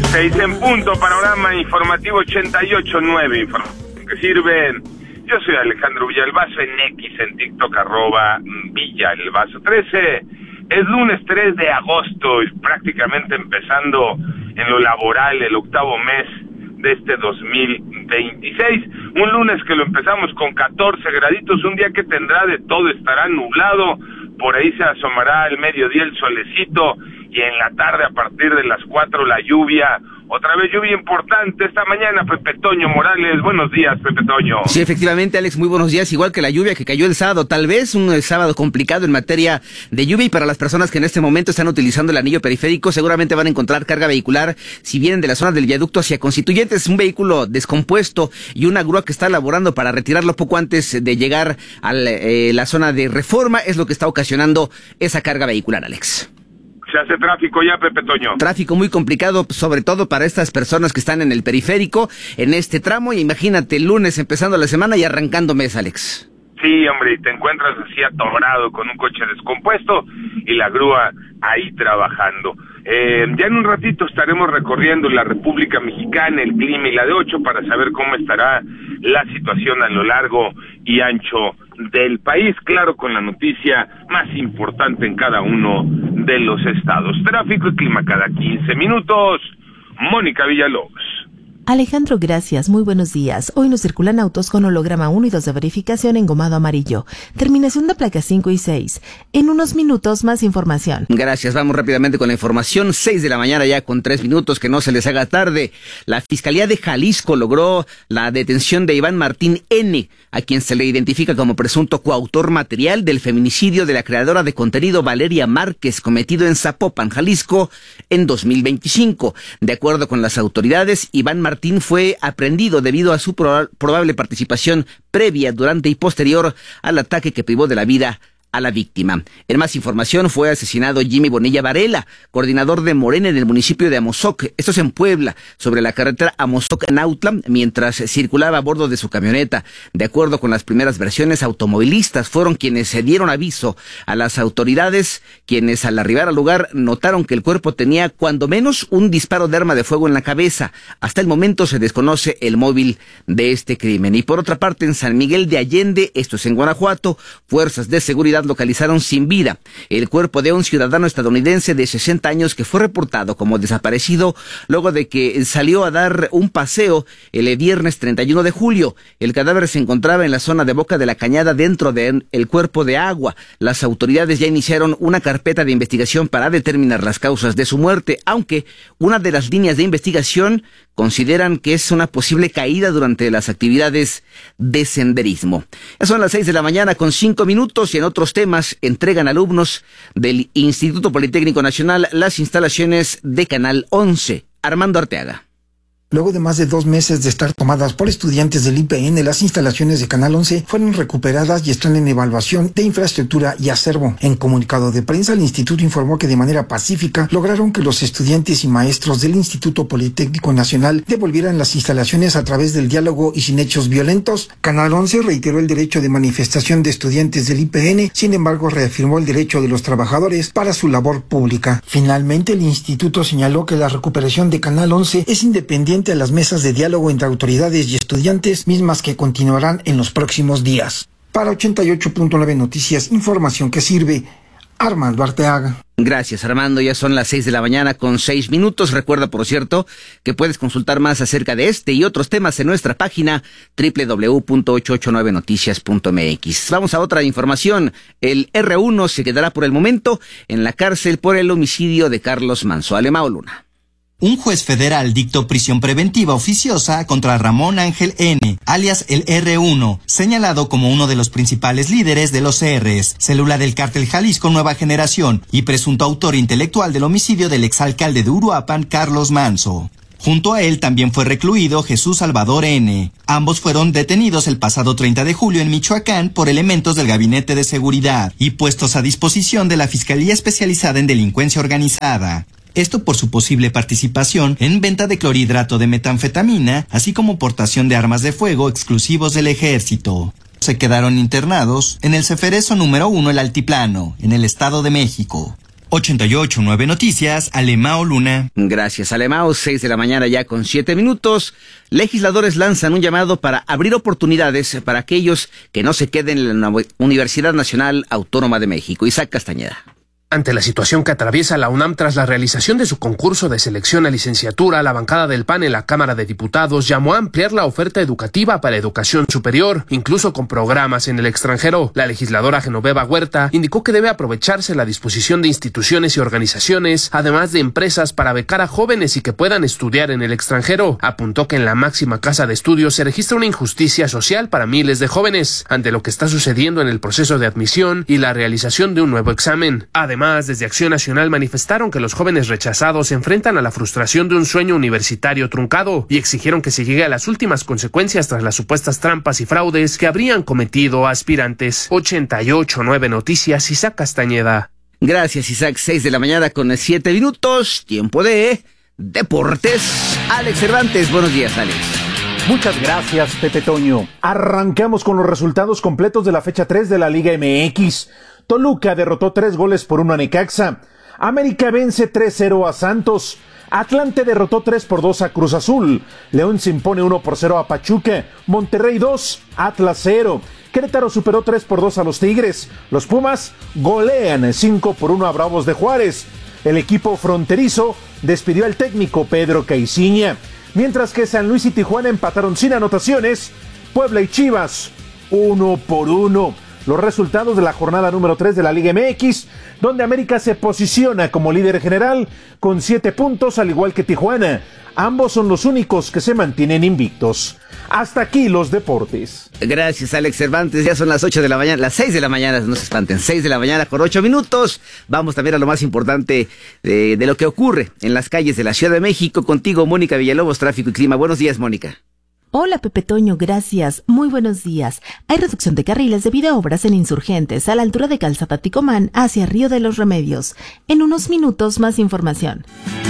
6 en punto, panorama informativo 88.9, información que sirve. Yo soy Alejandro Villalbazo, en X, en TikTok, @Villalbazo13. Es lunes 3 de agosto y prácticamente empezando en lo laboral el octavo mes de este 2026. Un lunes que lo empezamos con 14 graditos, un día que tendrá de todo, estará nublado, por ahí se asomará al mediodía el solecito y en la tarde a partir de las 4 la lluvia. Otra vez lluvia importante esta mañana, Pepe Toño Morales. Buenos días, Pepe Toño. Sí, efectivamente, Alex, muy buenos días. Igual que la lluvia que cayó el sábado, tal vez un sábado complicado en materia de lluvia, y para las personas que en este momento están utilizando el anillo periférico, seguramente van a encontrar carga vehicular si vienen de la zona del viaducto hacia Constituyentes, un vehículo descompuesto y una grúa que está elaborando para retirarlo poco antes de llegar a la zona de Reforma, es lo que está ocasionando esa carga vehicular, Alex. Se hace tráfico ya, Pepe Toño. Tráfico muy complicado, sobre todo para estas personas que están en el periférico, en este tramo, y imagínate, el lunes empezando la semana y arrancando mes, Alex. Sí, hombre, y te encuentras así atorado con un coche descompuesto y la grúa ahí trabajando. Ya en un ratito estaremos recorriendo la República Mexicana, el clima y la de 8 para saber cómo estará la situación a lo largo y ancho del país, claro, con la noticia más importante en cada uno de los estados. Tráfico y clima cada 15 minutos. Mónica Villalobos. Alejandro, gracias. Muy buenos días. Hoy nos circulan autos con holograma 1 y 2 de verificación en gomado amarillo. Terminación de placas 5 y 6. En unos minutos, más información. Gracias. Vamos rápidamente con la información. 6 de la mañana ya con 3 minutos, que no se les haga tarde. La Fiscalía de Jalisco logró la detención de Iván Martín N., a quien se le identifica como presunto coautor material del feminicidio de la creadora de contenido Valeria Márquez, cometido en Zapopan, Jalisco, en 2025. De acuerdo con las autoridades, Iván Martín fue aprehendido debido a su probable participación previa, durante y posterior al ataque que privó de la vida a la víctima. En más información, fue asesinado Jimmy Bonilla Varela, coordinador de Morena en el municipio de Amozoc, esto es en Puebla, sobre la carretera Amozoc-Nautla, mientras circulaba a bordo de su camioneta. De acuerdo con las primeras versiones, automovilistas fueron quienes se dieron aviso a las autoridades, quienes al arribar al lugar notaron que el cuerpo tenía cuando menos un disparo de arma de fuego en la cabeza. Hasta el momento se desconoce el móvil de este crimen. Y por otra parte, en San Miguel de Allende, esto es en Guanajuato, fuerzas de seguridad localizaron sin vida el cuerpo de un ciudadano estadounidense de 60 años que fue reportado como desaparecido luego de que salió a dar un paseo el viernes 31 de julio. El cadáver se encontraba en la zona de Boca de la Cañada, dentro del cuerpo de agua. Las autoridades ya iniciaron una carpeta de investigación para determinar las causas de su muerte, aunque una de las líneas de investigación consideran que es una posible caída durante las actividades de senderismo. Ya son las 6 de la mañana con 5 minutos, y en otros temas, entregan alumnos del Instituto Politécnico Nacional las instalaciones de Canal 11. Armando Arteaga. Luego de más de 2 meses de estar tomadas por estudiantes del IPN, las instalaciones de Canal 11 fueron recuperadas y están en evaluación de infraestructura y acervo. En comunicado de prensa, el instituto informó que de manera pacífica lograron que los estudiantes y maestros del Instituto Politécnico Nacional devolvieran las instalaciones a través del diálogo y sin hechos violentos. Canal 11 reiteró el derecho de manifestación de estudiantes del IPN, sin embargo reafirmó el derecho de los trabajadores para su labor pública. Finalmente, el instituto señaló que la recuperación de Canal 11 es independiente a las mesas de diálogo entre autoridades y estudiantes, mismas que continuarán en los próximos días. Para 88.9 Noticias, información que sirve, Armando Arteaga. Gracias, Armando. Ya son las 6 de la mañana con 6 minutos. Recuerda, por cierto, que puedes consultar más acerca de este y otros temas en nuestra página www.889noticias.mx. Vamos a otra información. El R1 se quedará por el momento en la cárcel por el homicidio de Carlos Manso. Alemao Luna. Un juez federal dictó prisión preventiva oficiosa contra Ramón Ángel N., alias el R1, señalado como uno de los principales líderes de los CRs, célula del cártel Jalisco Nueva Generación y presunto autor intelectual del homicidio del exalcalde de Uruapan, Carlos Manso. Junto a él también fue recluido Jesús Salvador N. Ambos fueron detenidos el pasado 30 de julio en Michoacán por elementos del Gabinete de Seguridad y puestos a disposición de la Fiscalía Especializada en Delincuencia Organizada. Esto por su posible participación en venta de clorhidrato de metanfetamina, así como portación de armas de fuego exclusivos del ejército. Se quedaron internados en el Ceferezo número 1 El Altiplano, en el Estado de México. 88.9 Noticias, Alemao Luna. Gracias, Alemao. 6 de la mañana ya con 7 minutos. Legisladores lanzan un llamado para abrir oportunidades para aquellos que no se queden en la Universidad Nacional Autónoma de México. Isaac Castañeda. Ante la situación que atraviesa la UNAM tras la realización de su concurso de selección a licenciatura, la bancada del PAN en la Cámara de Diputados llamó a ampliar la oferta educativa para educación superior, incluso con programas en el extranjero. La legisladora Genoveva Huerta indicó que debe aprovecharse la disposición de instituciones y organizaciones, además de empresas, para becar a jóvenes y que puedan estudiar en el extranjero. Apuntó que en la máxima casa de estudios se registra una injusticia social para miles de jóvenes, ante lo que está sucediendo en el proceso de admisión y la realización de un nuevo examen. Además, desde Acción Nacional manifestaron que los jóvenes rechazados se enfrentan a la frustración de un sueño universitario truncado y exigieron que se llegue a las últimas consecuencias tras las supuestas trampas y fraudes que habrían cometido aspirantes. 88.9 Noticias, Isaac Castañeda. Gracias, Isaac. 6 de la mañana con 7 minutos. Tiempo de deportes. Alex Cervantes, buenos días, Alex. Muchas gracias, Pepe Toño. Arrancamos con los resultados completos de la fecha 3 de la Liga MX. Toluca derrotó 3-1 a Necaxa. América vence 3-0 a Santos. Atlante derrotó 3-2 a Cruz Azul. León se impone 1-0 a Pachuca. Monterrey 2, Atlas 0. Querétaro superó 3-2 a los Tigres. Los Pumas golean 5-1 a Bravos de Juárez. El equipo fronterizo despidió al técnico Pedro Caiciña. Mientras que San Luis y Tijuana empataron sin anotaciones. Puebla y Chivas 1-1. Los resultados de la jornada número 3 de la Liga MX, donde América se posiciona como líder general con 7 puntos, al igual que Tijuana. Ambos son los únicos que se mantienen invictos. Hasta aquí los deportes. Gracias, Alex Cervantes. Ya son las 8 de la mañana, las 6 de la mañana, no se espanten, 6 de la mañana con 8 minutos. Vamos también a lo más importante de lo que ocurre en las calles de la Ciudad de México. Contigo, Mónica Villalobos, Tráfico y Clima. Buenos días, Mónica. Hola, Pepe Toño, gracias. Muy buenos días. Hay reducción de carriles debido a obras en Insurgentes, a la altura de Calzada Ticomán, hacia Río de los Remedios. En unos minutos, más información.